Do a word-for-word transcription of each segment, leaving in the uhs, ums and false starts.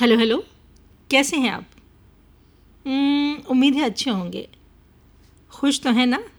Hello hello, कैसे हैं आप? हम्म, उम्मीद है अच्छे होंगे। खुश तो हैं ना?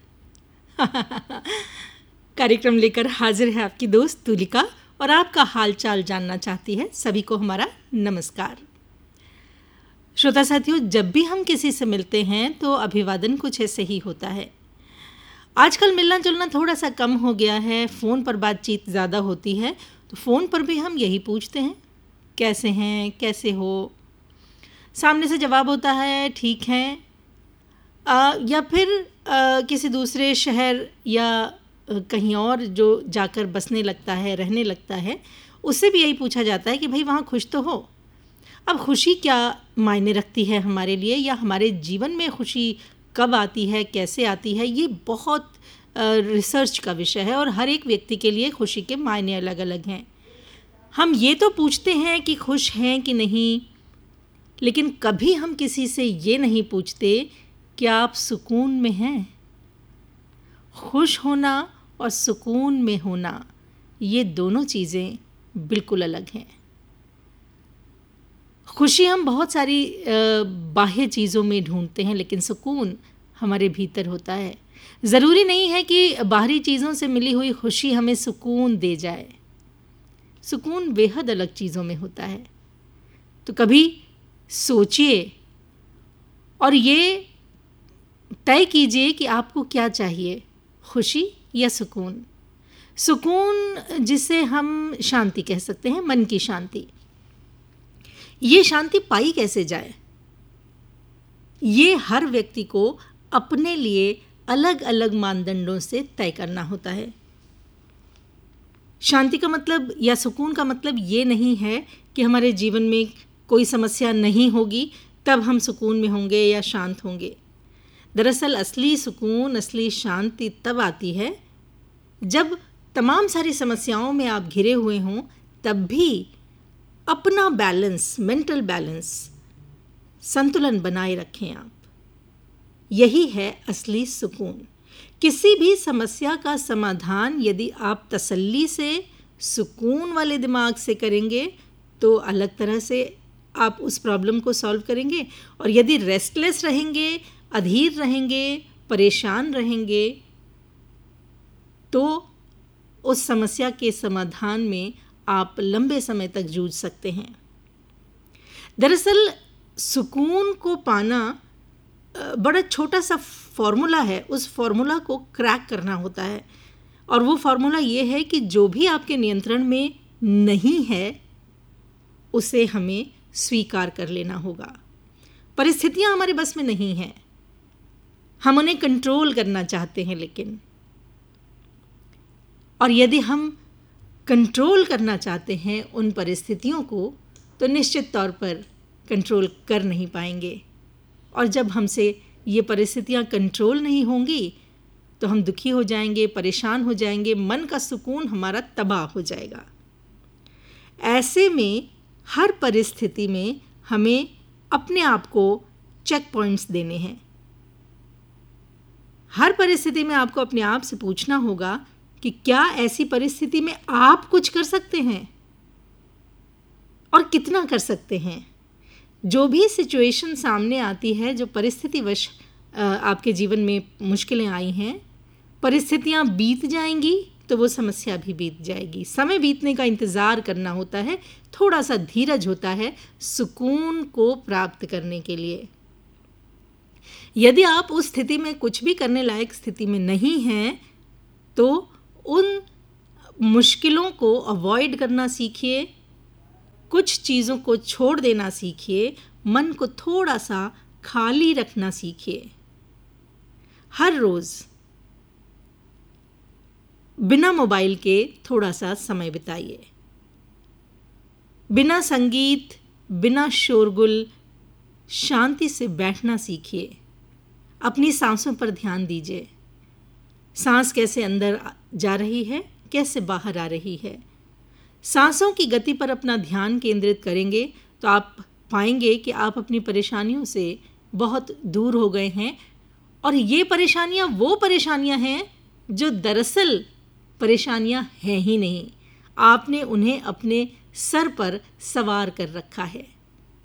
कार्यक्रम लेकर हाजिर है आपकी दोस्त तुलिका और आपका हाल चाल जानना चाहती है। सभी को हमारा नमस्कार। श्रोता साथियों, जब भी हम किसी से मिलते हैं तो अभिवादन कुछ ऐसे ही होता है। आजकल मिलना जुलना थोड़ा सा कम हो गया है, फ़ोन पर बातचीत ज़्यादा होती है। तो फ़ोन पर भी हम यही पूछते हैं, कैसे हैं, कैसे हो। सामने से जवाब होता है ठीक है, आ, या फिर आ, किसी दूसरे शहर या आ, कहीं और जो जाकर बसने लगता है, रहने लगता है, उससे भी यही पूछा जाता है कि भाई वहाँ खुश तो हो। अब खुशी क्या मायने रखती है हमारे लिए, या हमारे जीवन में खुशी कब आती है, कैसे आती है, ये बहुत रिसर्च का विषय है और हर एक व्यक्ति के लिए खुशी के मायने अलग अलग हैं। हम ये तो पूछते हैं कि खुश हैं कि नहीं, लेकिन कभी हम किसी से ये नहीं पूछते कि आप सुकून में हैं। खुश होना और सुकून में होना, ये दोनों चीज़ें बिल्कुल अलग हैं। खुशी हम बहुत सारी बाह्य चीज़ों में ढूंढते हैं, लेकिन सुकून हमारे भीतर होता है। ज़रूरी नहीं है कि बाहरी चीज़ों से मिली हुई खुशी हमें सुकून दे जाए। सुकून बेहद अलग चीज़ों में होता है। तो कभी सोचिए और ये तय कीजिए कि आपको क्या चाहिए, खुशी या सुकून। सुकून जिसे हम शांति कह सकते हैं, मन की शांति। ये शांति पाई कैसे जाए, ये हर व्यक्ति को अपने लिए अलग अलग मानदंडों से तय करना होता है। शांति का मतलब या सुकून का मतलब ये नहीं है कि हमारे जीवन में कोई समस्या नहीं होगी तब हम सुकून में होंगे या शांत होंगे। दरअसल असली सुकून, असली शांति तब आती है जब तमाम सारी समस्याओं में आप घिरे हुए हों, तब भी अपना बैलेंस, मेंटल बैलेंस, संतुलन बनाए रखें आप। यही है असली सुकून। किसी भी समस्या का समाधान यदि आप तसल्ली से, सुकून वाले दिमाग से करेंगे तो अलग तरह से आप उस प्रॉब्लम को सॉल्व करेंगे, और यदि रेस्टलेस रहेंगे, अधीर रहेंगे, परेशान रहेंगे, तो उस समस्या के समाधान में आप लंबे समय तक जूझ सकते हैं। दरअसल सुकून को पाना बड़ा छोटा सा फॉर्मूला है। उस फॉर्मूला को क्रैक करना होता है, और वो फॉर्मूला ये है कि जो भी आपके नियंत्रण में नहीं है उसे हमें स्वीकार कर लेना होगा। परिस्थितियां हमारे बस में नहीं हैं, हम उन्हें कंट्रोल करना चाहते हैं, लेकिन और यदि हम कंट्रोल करना चाहते हैं उन परिस्थितियों को, तो निश्चित तौर पर कंट्रोल कर नहीं पाएंगे। और जब हमसे ये परिस्थितियां कंट्रोल नहीं होंगी तो हम दुखी हो जाएंगे, परेशान हो जाएंगे, मन का सुकून हमारा तबाह हो जाएगा। ऐसे में हर परिस्थिति में हमें अपने आप को चेक पॉइंट्स देने हैं। हर परिस्थिति में आपको अपने आप से पूछना होगा कि क्या ऐसी परिस्थिति में आप कुछ कर सकते हैं और कितना कर सकते हैं। जो भी सिचुएशन सामने आती है, जो परिस्थितिवश आपके जीवन में मुश्किलें आई हैं, परिस्थितियां बीत जाएंगी तो वो समस्या भी बीत जाएगी। समय बीतने का इंतज़ार करना होता है, थोड़ा सा धीरज होता है सुकून को प्राप्त करने के लिए। यदि आप उस स्थिति में, कुछ भी करने लायक स्थिति में नहीं हैं, तो उन मुश्किलों को अवॉइड करना सीखिए, कुछ चीज़ों को छोड़ देना सीखिए, मन को थोड़ा सा खाली रखना सीखिए। हर रोज़ बिना मोबाइल के थोड़ा सा समय बिताइए। बिना संगीत, बिना शोरगुल, शांति से बैठना सीखिए। अपनी सांसों पर ध्यान दीजिए। सांस कैसे अंदर जा रही है, कैसे बाहर आ रही है। सांसों की गति पर अपना ध्यान केंद्रित करेंगे तो आप पाएंगे कि आप अपनी परेशानियों से बहुत दूर हो गए हैं, और ये परेशानियां वो परेशानियां हैं जो दरअसल परेशानियां हैं ही नहीं। आपने उन्हें अपने सर पर सवार कर रखा है।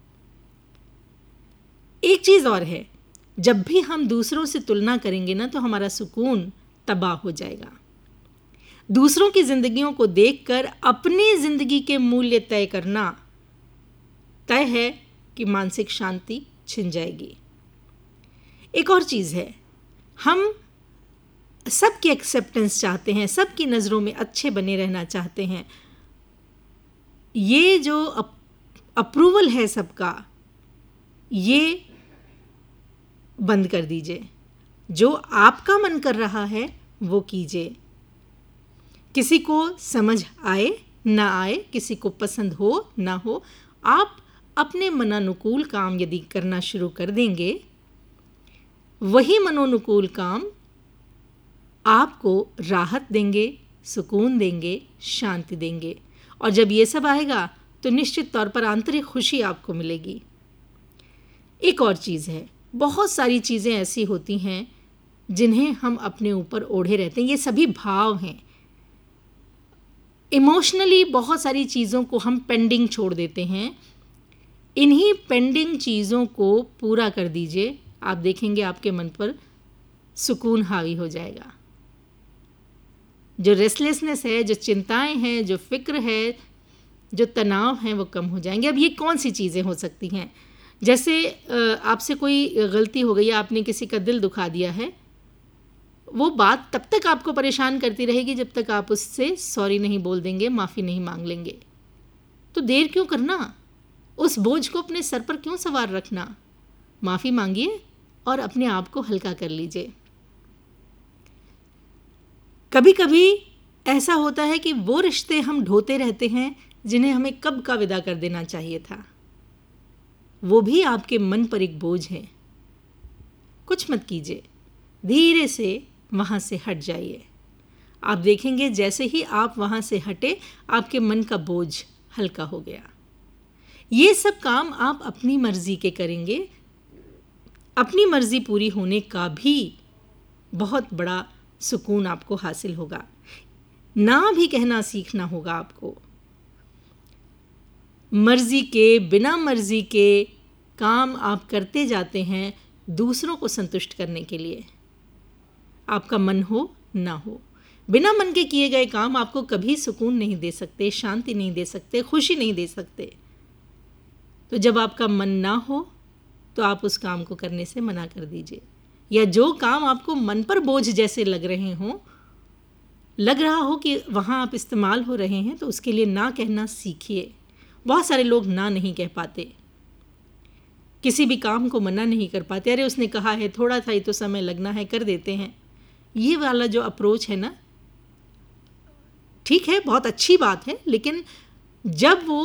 एक चीज़ और है, जब भी हम दूसरों से तुलना करेंगे ना तो हमारा सुकून तबाह हो जाएगा। दूसरों की ज़िंदगियों को देखकर अपनी ज़िंदगी के मूल्य तय करना तय है कि मानसिक शांति छिन जाएगी। एक और चीज़ है, हम सबकी एक्सेप्टेंस चाहते हैं, सबकी नज़रों में अच्छे बने रहना चाहते हैं। ये जो अप्रूवल है सबका, ये बंद कर दीजिए। जो आपका मन कर रहा है वो कीजिए। किसी को समझ आए ना आए, किसी को पसंद हो ना हो, आप अपने मनानुकूल काम यदि करना शुरू कर देंगे, वही मनोनुकूल काम आपको राहत देंगे, सुकून देंगे, शांति देंगे। और जब ये सब आएगा तो निश्चित तौर पर आंतरिक खुशी आपको मिलेगी। एक और चीज़ है, बहुत सारी चीज़ें ऐसी होती हैं जिन्हें हम अपने ऊपर ओढ़े रहते हैं। ये सभी भाव हैं। इमोशनली बहुत सारी चीज़ों को हम पेंडिंग छोड़ देते हैं। इन्हीं पेंडिंग चीज़ों को पूरा कर दीजिए, आप देखेंगे आपके मन पर सुकून हावी हो जाएगा। जो रेस्टलेसनेस है, जो चिंताएं हैं, जो फिक्र है, जो तनाव हैं, वो कम हो जाएंगे। अब ये कौन सी चीज़ें हो सकती हैं? जैसे आपसे कोई गलती हो गई, आपने किसी का दिल दुखा दिया है, वो बात तब तक आपको परेशान करती रहेगी जब तक आप उससे सॉरी नहीं बोल देंगे, माफ़ी नहीं मांग लेंगे। तो देर क्यों करना? उस बोझ को अपने सर पर क्यों सवार रखना? माफ़ी मांगिए और अपने आप को हल्का कर लीजिए। कभी कभी ऐसा होता है कि वो रिश्ते हम ढोते रहते हैं जिन्हें हमें कब का विदा कर देना चाहिए था। वो भी आपके मन पर एक बोझ है। कुछ मत कीजिए, धीरे से वहाँ से हट जाइए। आप देखेंगे जैसे ही आप वहाँ से हटे, आपके मन का बोझ हल्का हो गया। ये सब काम आप अपनी मर्ज़ी के करेंगे। अपनी मर्ज़ी पूरी होने का भी बहुत बड़ा सुकून आपको हासिल होगा। ना भी कहना सीखना होगा आपको। मर्ज़ी के, बिना मर्ज़ी के काम आप करते जाते हैं दूसरों को संतुष्ट करने के लिए। आपका मन हो ना हो, बिना मन के किए गए काम आपको कभी सुकून नहीं दे सकते, शांति नहीं दे सकते, खुशी नहीं दे सकते। तो जब आपका मन ना हो तो आप उस काम को करने से मना कर दीजिए। या जो काम आपको मन पर बोझ जैसे लग रहे हों, लग रहा हो कि वहाँ आप इस्तेमाल हो रहे हैं, तो उसके लिए ना कहना सीखिए। बहुत सारे लोग ना नहीं कह पाते, किसी भी काम को मना नहीं कर पाते। अरे उसने कहा है, थोड़ा था ही तो समय लगना है, कर देते हैं। ये वाला जो अप्रोच है ना, ठीक है, बहुत अच्छी बात है, लेकिन जब वो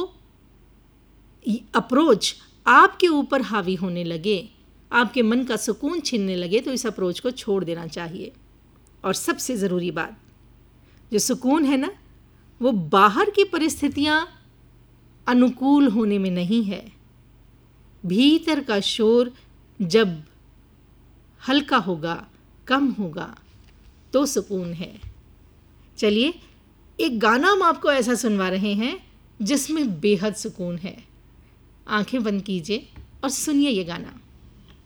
अप्रोच आपके ऊपर हावी होने लगे, आपके मन का सुकून छीनने लगे, तो इस अप्रोच को छोड़ देना चाहिए। और सबसे ज़रूरी बात, जो सुकून है ना, वो बाहर की परिस्थितियाँ अनुकूल होने में नहीं है। भीतर का शोर जब हल्का होगा, कम होगा, तो सुकून है। चलिए, एक गाना हम आपको ऐसा सुनवा रहे हैं जिसमें बेहद सुकून है। आंखें बंद कीजिए और सुनिए ये गाना।